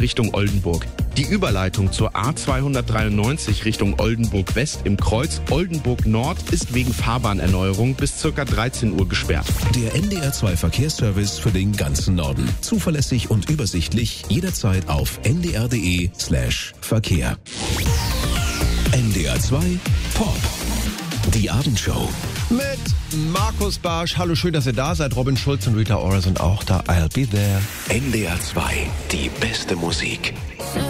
Richtung Oldenburg. Die Überleitung zur A293 Richtung Oldenburg West im Kreuz Oldenburg Nord ist wegen Fahrbahnerneuerung bis ca. 13 Uhr gesperrt. Der NDR 2 Verkehrsservice für den ganzen Norden. Zuverlässig und übersichtlich, jederzeit auf ndr.de/Verkehr. NDR 2 Pop. Die Abendshow. Mit Markus Barsch. Hallo, schön, dass ihr da seid. Robin Schulz und Rita Ora sind auch da. I'll be there. NDR 2. Die beste Musik.